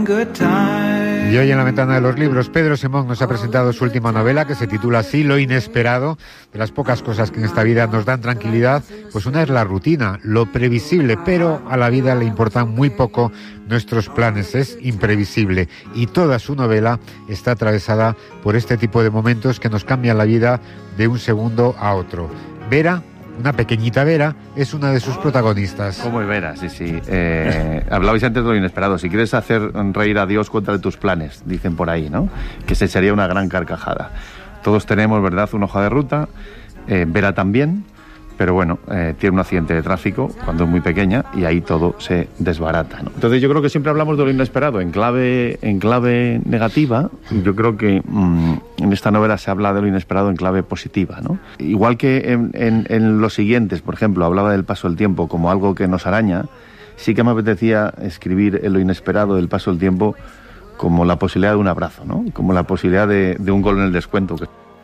Y hoy en la ventana de los libros, Pedro Simón nos ha presentado su última novela, que se titula así, Lo inesperado. De las pocas cosas que en esta vida nos dan tranquilidad, pues una es la rutina, lo previsible, pero a la vida le importan muy poco nuestros planes, es imprevisible. Y toda su novela está atravesada por este tipo de momentos que nos cambian la vida de un segundo a otro. Vera, una pequeñita Vera, es una de sus protagonistas. ¿Cómo es Vera? Sí. Hablabais antes de lo inesperado. Si quieres hacer reír a Dios, cuéntale tus planes, dicen por ahí, ¿no? Que se sería una gran carcajada. Todos tenemos, ¿verdad?, una hoja de ruta. Vera también, pero bueno, tiene un accidente de tráfico cuando es muy pequeña y ahí todo se desbarata, ¿no? Entonces yo creo que siempre hablamos de lo inesperado en clave negativa. Yo creo que en esta novela se habla de lo inesperado en clave positiva, ¿no? Igual que en los siguientes, por ejemplo, hablaba del paso del tiempo como algo que nos araña. Sí que me apetecía escribir en lo inesperado del paso del tiempo como la posibilidad de un abrazo, ¿no? Como la posibilidad de un gol en el descuento.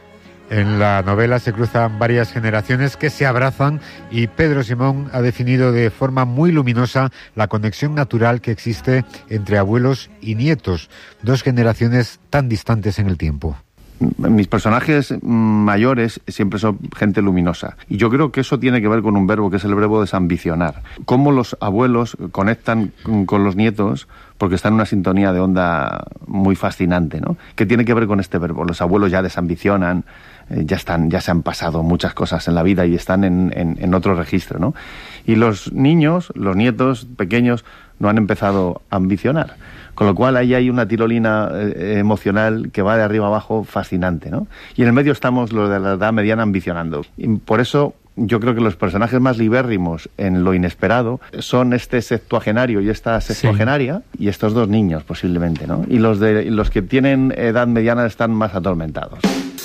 En la novela se cruzan varias generaciones que se abrazan y Pedro Simón ha definido de forma muy luminosa la conexión natural que existe entre abuelos y nietos, dos generaciones tan distantes en el tiempo. Mis personajes mayores siempre son gente luminosa y yo creo que eso tiene que ver con un verbo que es el verbo desambicionar. Cómo los abuelos conectan con los nietos porque están en una sintonía de onda muy fascinante, ¿no? Que tiene que ver con este verbo. Los abuelos ya desambicionan, ya se han pasado muchas cosas en la vida y están en otro registro, ¿no? Y los niños, los nietos pequeños, no han empezado a ambicionar. Con lo cual ahí hay una tirolina emocional que va de arriba abajo fascinante, ¿no? Y en el medio estamos los de la edad mediana ambicionando. Y por eso yo creo que los personajes más libérrimos en lo inesperado son este septuagenario y esta sextuagenaria, sí, y estos dos niños posiblemente, ¿no? Y los que tienen edad mediana están más atormentados.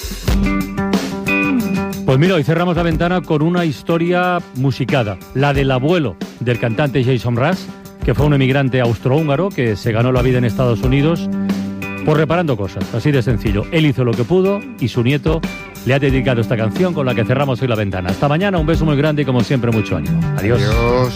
Pues mira, hoy cerramos la ventana con una historia musicada, la del abuelo del cantante Jason Mraz, que fue un emigrante austrohúngaro que se ganó la vida en Estados Unidos por reparando cosas, así de sencillo. Él hizo lo que pudo y su nieto le ha dedicado esta canción con la que cerramos hoy la ventana. Hasta mañana, un beso muy grande y como siempre mucho ánimo. Adiós.